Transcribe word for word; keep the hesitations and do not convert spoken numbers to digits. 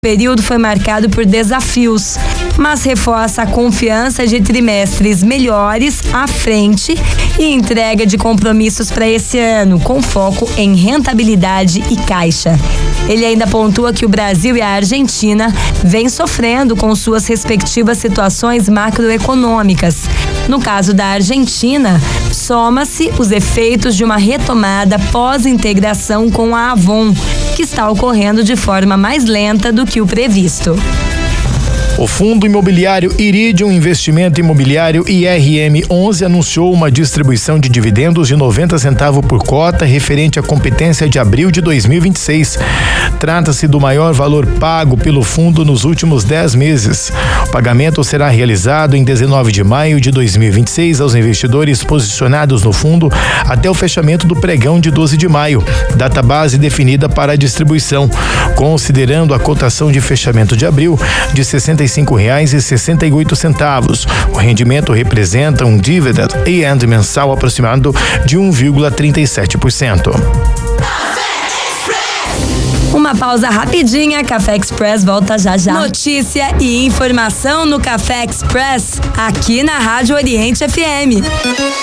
O período foi marcado por desafios, mas reforça a confiança de trimestres melhores à frente e entrega de compromissos para esse ano, com foco em rentabilidade e caixa. Ele ainda pontua que o Brasil e a Argentina vêm sofrendo com suas respectivas situações macroeconômicas. No caso da Argentina, soma-se os efeitos de uma retomada pós-integração com a Avon, que está ocorrendo de forma mais lenta do que o previsto. O Fundo Imobiliário Iridium Investimento Imobiliário I R M onze anunciou uma distribuição de dividendos de noventa centavos por cota referente à competência de abril de dois mil e vinte e seis. Trata-se do maior valor pago pelo fundo nos últimos dez meses. O pagamento será realizado em dezenove de maio de dois mil e vinte e seis aos investidores posicionados no fundo até o fechamento do pregão de doze de maio, data base definida para a distribuição, considerando a cotação de fechamento de abril de sessenta e cinco reais e sessenta e oito centavos. O rendimento representa um dividend yield mensal aproximado de um vírgula trinta e sete por cento. Uma pausa rapidinha, Café Express volta já já. Notícia e informação no Café Express, aqui na Rádio Oriente F M.